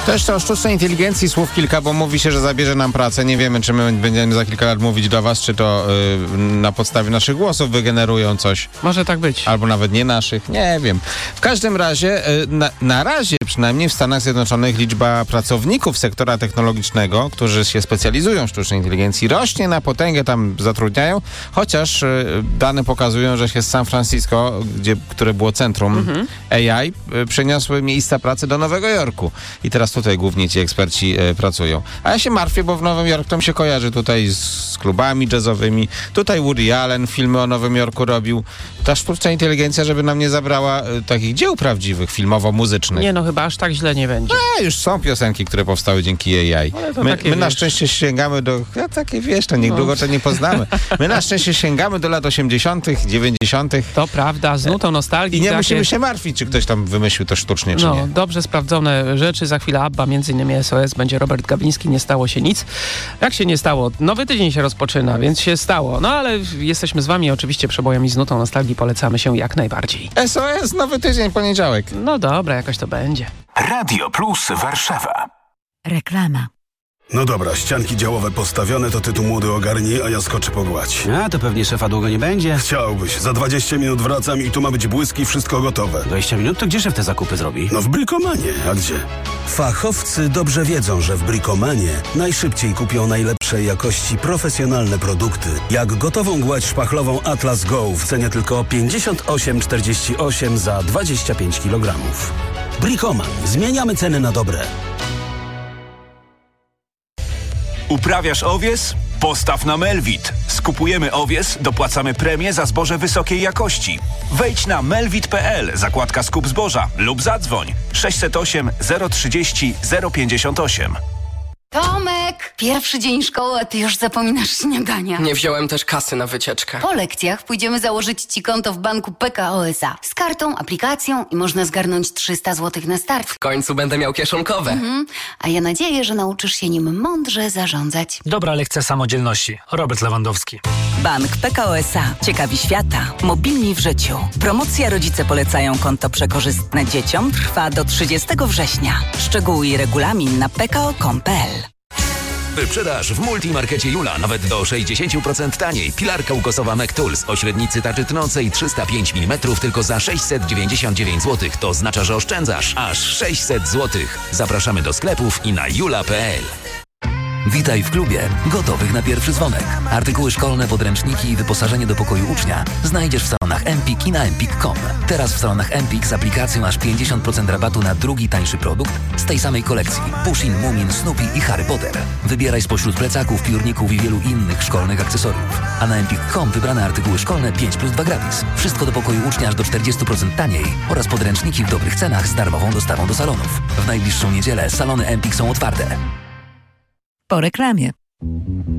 To jeszcze o sztucznej inteligencji słów kilka, bo mówi się, że zabierze nam pracę. Nie wiemy, czy my będziemy za kilka lat mówić do was, czy to na podstawie naszych głosów wygenerują coś. Może tak być. Albo nawet nie naszych, nie wiem. W każdym razie, na razie przynajmniej w Stanach Zjednoczonych liczba pracowników sektora technologicznego, którzy się specjalizują w sztucznej inteligencji, rośnie na potęgę, tam zatrudniają, chociaż dane pokazują, że się z San Francisco, które było centrum AI, przeniosły miejsca pracy do Nowego Jorku. I teraz tutaj głównie ci eksperci pracują. A ja się martwię, bo w Nowym Jorku to mi się kojarzy tutaj z klubami jazzowymi. Tutaj Woody Allen filmy o Nowym Jorku robił. Ta sztuczna inteligencja, żeby nam nie zabrała takich dzieł prawdziwych, filmowo-muzycznych. Nie, no chyba aż tak źle nie będzie. Już są piosenki, które powstały dzięki AI. My na szczęście sięgamy do... takie wiesz, to niedługo to nie poznamy. My na szczęście sięgamy do lat 80., 90. To prawda, z nutą nostalgii. I nie musimy się martwić, czy ktoś tam wymyślił to sztucznie, czy nie. Dobrze sprawdzone rzeczy. Za chwilę ABBA, m.in. SOS, będzie Robert Gabliński. Nie stało się nic. Jak się nie stało? Nowy tydzień się rozpoczyna, więc się stało. No ale jesteśmy z wami oczywiście przebojami z nutą nostalgii. Polecamy się jak najbardziej. SOS, nowy tydzień, poniedziałek. No dobra, jakoś to będzie. Radio Plus Warszawa. Reklama. No dobra, ścianki działowe postawione, to ty tu młody ogarnij, a ja skoczę pogładź. A, to pewnie szefa długo nie będzie. Chciałbyś. Za 20 minut wracam i tu ma być błysk i wszystko gotowe. 20 minut? To gdzie szef te zakupy zrobi? No w Brikomanie. A gdzie? Fachowcy dobrze wiedzą, że w Brikomanie najszybciej kupią najlepszej jakości profesjonalne produkty. Jak gotową gładź szpachlową Atlas Go w cenie tylko 58,48 za 25 kg. Brikoman. Zmieniamy ceny na dobre. Uprawiasz owies? Postaw na Melvit. Skupujemy owies, dopłacamy premię za zboże wysokiej jakości. Wejdź na melvit.pl, zakładka skup zboża lub zadzwoń 608 030 058. Tomek! Pierwszy dzień szkoły, a ty już zapominasz śniadania. Nie wziąłem też kasy na wycieczkę. Po lekcjach pójdziemy założyć ci konto w banku PKO SA. Z kartą, aplikacją i można zgarnąć 300 zł na start. W końcu będę miał kieszonkowe. A ja nadzieję, że nauczysz się nim mądrze zarządzać. Dobra lekcja samodzielności. Robert Lewandowski. Bank PKO SA. Ciekawi świata. Mobilni w życiu. Promocja Rodzice polecają konto przekorzystne dzieciom trwa do 30 września. Szczegóły i regulamin na pko.com.pl. Wyprzedaż w Multimarkecie Jula nawet do 60% taniej. Pilarka ukosowa McTools o średnicy tarczy tnącej 305 mm tylko za 699 zł. To oznacza, że oszczędzasz aż 600 zł. Zapraszamy do sklepów i na jula.pl. Witaj w klubie gotowych na pierwszy dzwonek. Artykuły szkolne, podręczniki i wyposażenie do pokoju ucznia znajdziesz w salonach Empik i na empik.com. Teraz w salonach Empik z aplikacją aż 50% rabatu na drugi tańszy produkt z tej samej kolekcji. Pushing, Moomin, Snoopy i Harry Potter. Wybieraj spośród plecaków, piórników i wielu innych szkolnych akcesoriów. A na empik.com wybrane artykuły szkolne 5+2 gratis. Wszystko do pokoju ucznia aż do 40% taniej oraz podręczniki w dobrych cenach z darmową dostawą do salonów. W najbliższą niedzielę salony Empik są otwarte. Po reklamie.